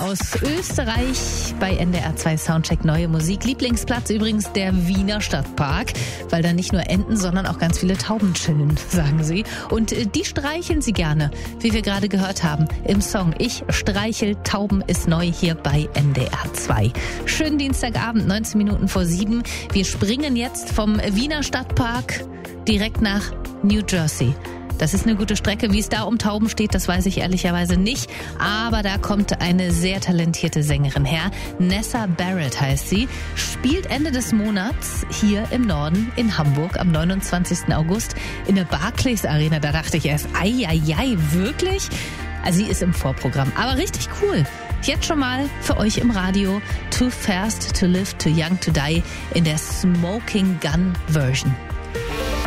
aus Österreich bei NDR 2 Soundcheck Neue Musik. Lieblingsplatz übrigens der Wiener Stadtpark, weil da nicht nur Enten, sondern auch ganz viele Tauben chillen, sagen sie. Und die streicheln sie gerne, wie wir gerade gehört haben im Song Ich streichel Tauben ist neu hier bei NDR 2. Schönen Dienstagabend, 19 Minuten vor 7. Wir springen jetzt vom Wiener Stadtpark direkt nach New Jersey. Das ist eine gute Strecke. Wie es da um Tauben steht, das weiß ich ehrlicherweise nicht. Aber da kommt eine sehr talentierte Sängerin her. Nessa Barrett heißt sie. Spielt Ende des Monats hier im Norden in Hamburg am 29. August in der Barclays Arena. Da dachte ich erst, ei, wirklich? Also sie ist im Vorprogramm. Aber richtig cool. Jetzt schon mal für euch im Radio Too Fast to Live, Too Young to Die in der Smoking Gun Version.